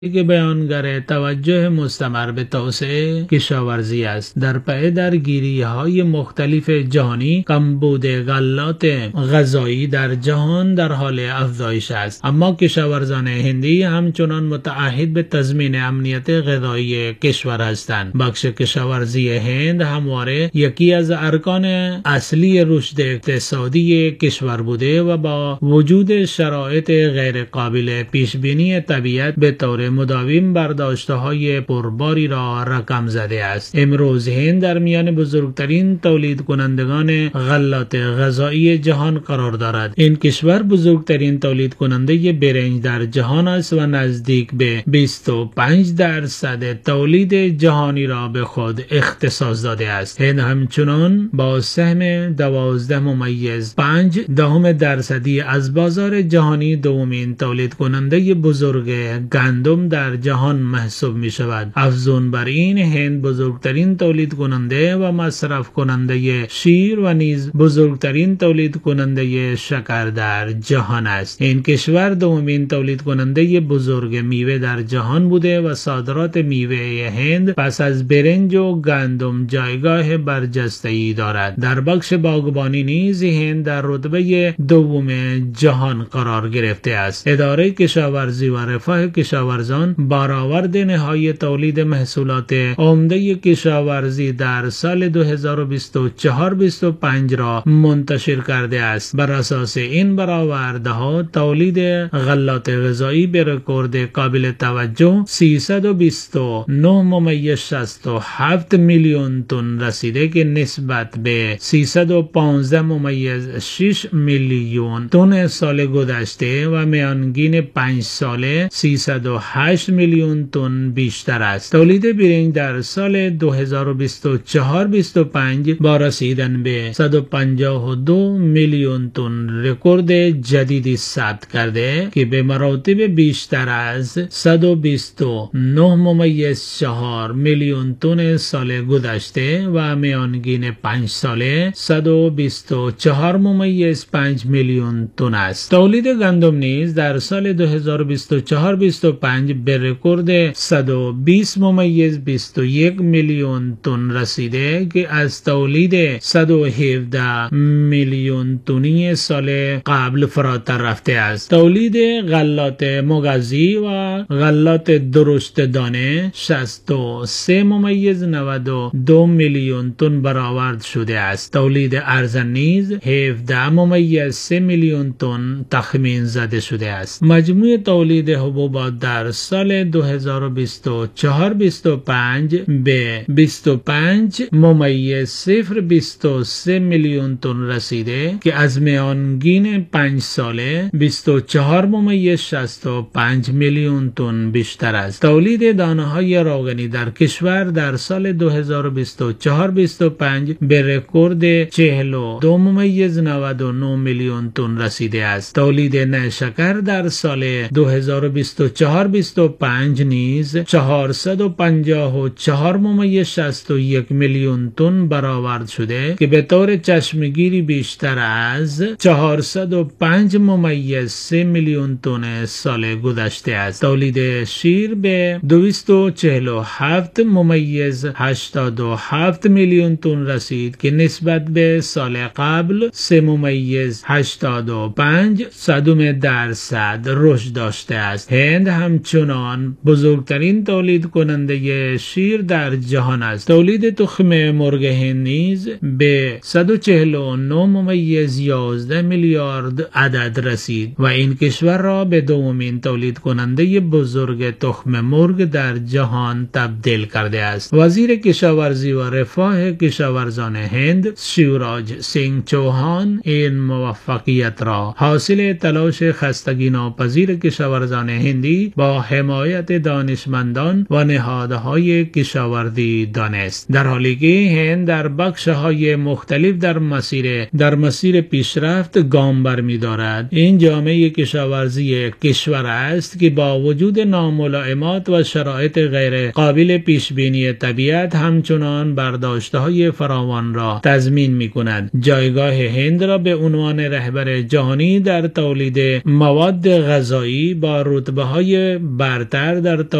که بیانگر توجه مستمر به توسعه کشاورزی است. در پی درگیری‌های مختلف جهانی، کمبود غلات غذایی در جهان در حال افزایش است، اما کشاورزان هندی همچنان متعهد به تضمین امنیت غذایی کشور هستند. بخش کشاورزی هند همواره یکی از ارکان اصلی رشد اقتصادی کشور بوده و با وجود شرایط غیر قابل پیش بینی طبیعت به طور مداوم برداشته‌های پرباری را رقم زده است. امروز هند در میان بزرگترین تولید کنندگان غلات غذایی جهان قرار دارد. این کشور بزرگترین تولید کننده برنج در جهان است و نزدیک به 25% تولید جهانی را به خود اختصاص داده است. هند همچنان با سهم 12.5% از بازار جهانی دومین تولید کننده بزرگ گندم در جهان محسوب می شود. افزون بر این، هند بزرگترین تولید کننده و مصرف کننده شیر و نیز بزرگترین تولید کننده شکر در جهان است. این کشور دومین تولید کننده بزرگ میوه در جهان بوده و صادرات میوه هند پس از برنج و گندم جایگاه برجسته‌ای دارد. در بخش باغبانی نیز هند در رتبه دوم جهان قرار گرفته است. اداره کشاورزی و رفاه کشاورزان برآورد نهایی تولید محصولات عمده کشاورزی در سال 2024-25 را منتشر کرده است. بر اساس این برآوردها تولید غلات غذایی به رکورد قابل توجه 329.67 میلیون تن رسیده که نسبت به 315.6 میلیون تن سال گذشته و میانگین 5 ساله 308 میلیون تن بیشتر است. تولید برنج در سال 2024-25 با رسیدن به 152 میلیون تن رکورد جدیدی ثبت کرده که به مراتب بیشتر از 129.4 میلیون تن سال گذشته و میانگین 5 ساله 124.5 میلیون تن است. تولید گندم نیز در سال 2024-25 به رکورد 120.21 میلیون تن رسیده که از تولید 117 میلیون تنی سال قبل فراتر رفته است. تولید غلات مغذی و غلات درشت دانه 63.92 میلیون تن برآورد شده است. تولید ارزن نیز 17.3 میلیون تن تخمین زده شده است. مجموع تولید حبوبات در سال 2024-25 به 25.023 میلیون تن رسیده که از میانگین 5 ساله 24.65 میلیون تن بیشتر است. تولید دانه‌های روغنی در کشور در سال 2024-25 به رکورد 42.99 میلیون تن رسیده است. تولید نیشکر در سال 2024-25 نیز 454.61 میلیون تن برآورد شده که به طور چشمگیری بیشتر از 405.3 میلیون تن سال گذشته است. تولید شیر به 247.87 میلیون تن رسید که نسبت به سال قبل 3.85% رشد داشته است. هند همچنان بزرگترین تولید کننده شیر در جهان است. تولید تخم مرغ هند نیز به 149.11 میلیارد عدد رسید و این کشور را به دومین تولید کننده بزرگ تخم مرغ در جهان تبدیل کرده است. وزیر کشاورزی و رفاه کشاورزان هند شیوراج سینگ چوهان این موفقیت را حاصل تلاش خستگی ناپذیر کشاورزان هندی با حمایت دانشمندان و نهادهای کشاورزی دانست، در حالی که هند در بخش‌های مختلف در مسیر پیشرفت گام برمی‌دارد. این جامعه کشاورزی کشور است که با وجود ناملائمات و شرایط غیر قابل پیش بینی طبیعت همچنان برداشت‌های فراوان را تضمین می‌کند. جایگاه هند را به عنوان رهبر جهانی در تولید مواد غذایی با رتبه‌های برتر در